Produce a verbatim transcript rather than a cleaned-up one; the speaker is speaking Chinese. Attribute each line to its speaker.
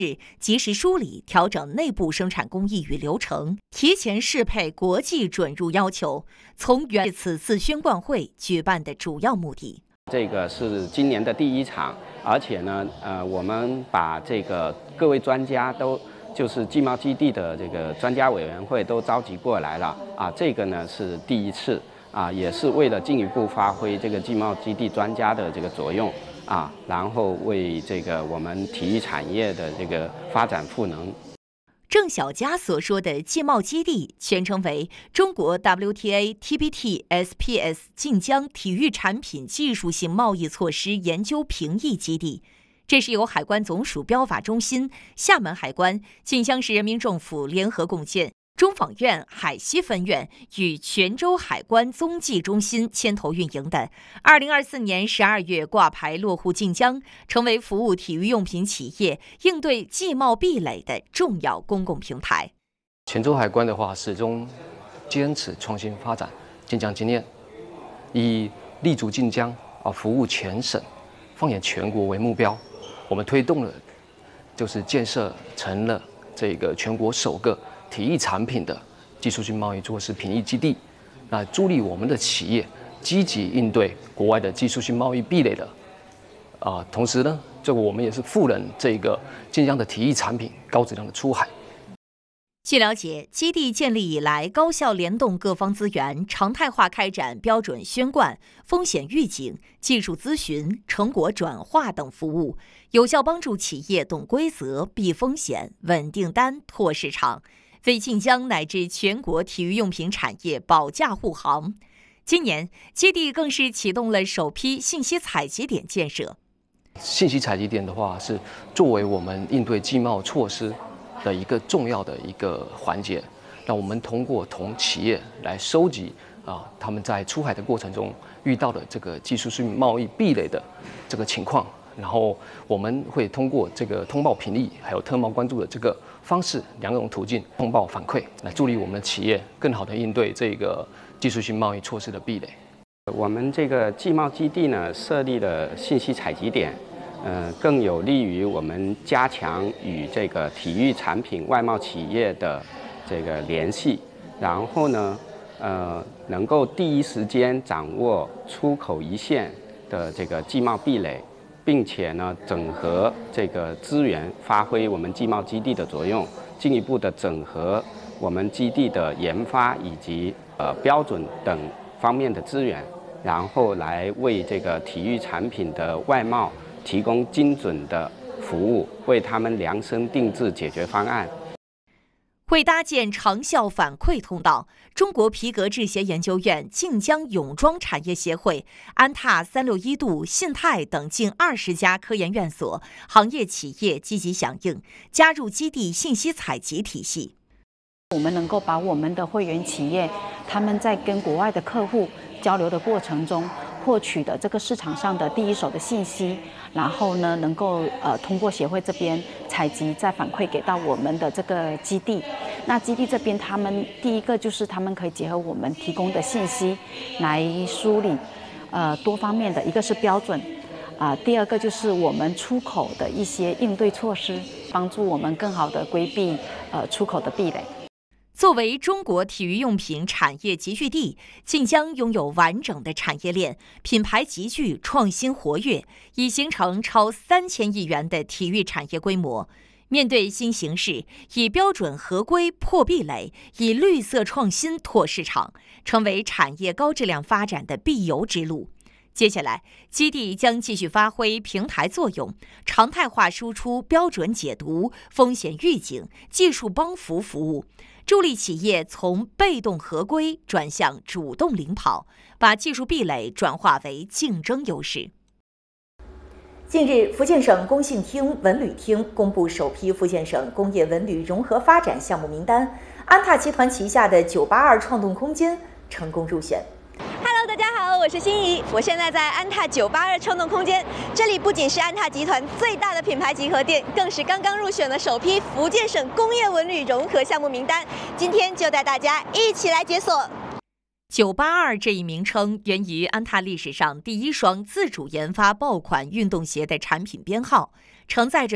Speaker 1: 及时梳理、调整内部生产工艺与流程，提前适配国际准入要求，从原此次宣冠会举办的主要目的。
Speaker 2: 这个是今年的第一场，而且呢，呃，我们把这个各位专家都就是技贸基地的这个专家委员会都召集过来了啊，这个呢是第一次啊，也是为了进一步发挥这个技贸基地专家的这个作用。啊，然后为这个我们体育产业的这个发展赋能。
Speaker 1: 郑晓佳所说的技贸基地，全称为中国 W T A T B T S P S 晋江体育产品技术性贸易措施研究评议基地。这是由海关总署标法中心、厦门海关、晋江市人民政府联合共建。中纺院海西分院与泉州海关踪迹中心牵头运营的，二零二四年十二月挂牌落户晋江，成为服务体育用品企业应对技贸壁垒的重要公共平台。
Speaker 3: 泉州海关的话，始终坚持创新发展晋江经验，以立足晋江啊，服务全省、放眼全国为目标，我们推动了就是建设成了这个全国首个体育产品的技术性贸易措施评议基地，那助力我们的企业积极应对国外的技术性贸易壁垒的啊、呃，同时呢，这个我们也是赋能这个晋江的体育产品高质量的出海。
Speaker 1: 据了解，基地建立以来，高效联动各方资源，常态化开展标准宣冠、风险预警、技术咨询、成果转化等服务，有效帮助企业懂规则、避风险、稳订单、拓市场，为晋江乃至全国体育用品产业保驾护航。今年，基地更是启动了首批信息采集点建设。
Speaker 3: 信息采集点的话，是作为我们应对技贸措施的一个重要的一个环节。那我们通过同企业来收集啊，他们在出海的过程中遇到的这个技术性贸易壁垒的这个情况，然后我们会通过这个通报评议还有特贸关注的这个方式两种途径通报反馈，来助力我们的企业更好的应对这个技术性贸易措施的壁垒。
Speaker 2: 我们这个技贸基地呢，设立了信息采集点，呃，更有利于我们加强与这个体育产品外贸企业的这个联系，然后呢，呃，能够第一时间掌握出口一线的这个技贸壁垒，并且呢，整合这个资源，发挥我们技贸基地的作用，进一步的整合我们基地的研发以及呃标准等方面的资源，然后来为这个体育产品的外贸提供精准的服务，为他们量身定制解决方案。
Speaker 1: 为搭建长效反馈通道，中国皮革制鞋研究院、晋江泳装产业协会、安踏、三六一度、信泰等近二十家科研院所、行业企业积极响应，加入基地信息采集体系。
Speaker 4: 我们能够把我们的会员企业，他们在跟国外的客户交流的过程中，获取的这个市场上的第一手的信息，然后呢，能够呃通过协会这边采集，再反馈给到我们的这个基地。那基地这边，他们第一个就是他们可以结合我们提供的信息来梳理，呃多方面的，一个是标准，啊、呃，第二个就是我们出口的一些应对措施，帮助我们更好的规避呃出口的壁垒。
Speaker 1: 作为中国体育用品产业集聚地，晋江拥有完整的产业链，品牌集聚，创新活跃，已形成超三千亿元的体育产业规模。面对新形势，以标准合规破壁垒，以绿色创新拓市场，成为产业高质量发展的必由之路。接下来，基地将继续发挥平台作用，常态化输出标准解读、风险预警、技术帮扶服务，助力企业从被动合规转向主动领跑，把技术壁垒转化为竞争优势。近日，福建省工信厅文旅厅公布首批福建省工业文旅融合发展项目名单，安踏集团旗下的九八二创动空间成功入选。
Speaker 5: Hello， 大家好，我是心怡，我现在在安踏九八二创动空间，这里不仅是安踏集团最大的品牌集合店，更是刚刚入选了首批福建省工业文旅融合项目名单。今天就带大家一起来解锁。
Speaker 1: 九八二这一名称源于安踏历史上第一双自主研发爆款运动鞋的产品编号，承载着